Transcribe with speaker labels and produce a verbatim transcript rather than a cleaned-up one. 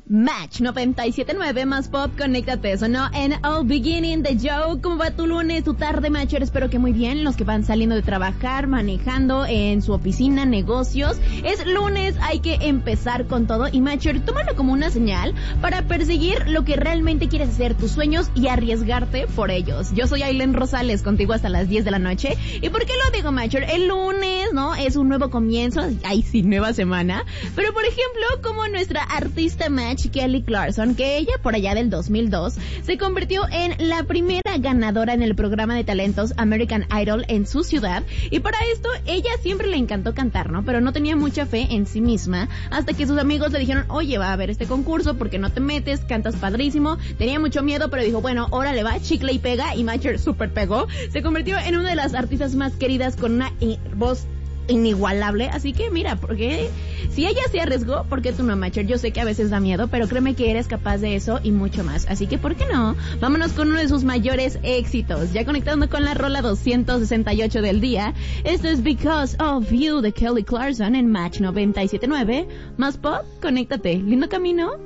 Speaker 1: Match noventa y siete punto nueve más pop, conéctate, sonó en All Beginning the Joe. ¿Cómo va tu lunes, tu tarde, Matcher? Espero que muy bien, los que van saliendo de trabajar, manejando en su oficina, negocios. Es lunes, hay que empezar con todo y Matcher, tómalo como una señal para perseguir lo que realmente quieres hacer, tus sueños y arriesgarte por ellos. Yo soy Aileen Rosales, contigo hasta las diez de la noche. ¿Y por qué lo digo, Matcher? El lunes, ¿no? Es un nuevo comienzo, ay sí, nueva semana. Pero por ejemplo, como nuestra artista Match, Kelly Clarkson, que ella por allá del dos mil dos se convirtió en la primera ganadora en el programa de talentos American Idol en su ciudad, y para esto ella siempre le encantó cantar, ¿no? Pero no tenía mucha fe en sí misma, hasta que sus amigos le dijeron, oye, va a haber este concurso, ¿por qué no te metes? Cantas padrísimo. Tenía mucho miedo, pero dijo, bueno, órale va, chicle y pega, y Matcher super pegó. Se convirtió en una de las artistas más queridas con una eh, voz inigualable, así que mira, porque si ella se arriesgó, ¿por qué tú no, Matcher? Yo sé que a veces da miedo, pero créeme que eres capaz de eso y mucho más, así que ¿por qué no? Vámonos con uno de sus mayores éxitos, ya conectando con la rola doscientos sesenta y ocho del día. Esto es Because of You de Kelly Clarkson en Match noventa y siete punto nueve más pop, conéctate, lindo camino.